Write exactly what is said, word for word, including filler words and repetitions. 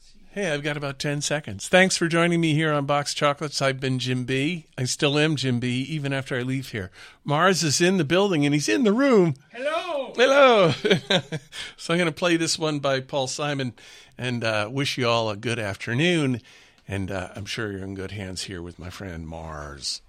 Hey, I've got about ten seconds. Thanks for joining me here on Box Chocolates. I've been Jim B. I still am Jim B, even after I leave here. Mars is in the building, and he's in the room. Hello. Hello. So I'm going to play this one by Paul Simon and uh, wish you all a good afternoon. And uh, I'm sure you're in good hands here with my friend Mars.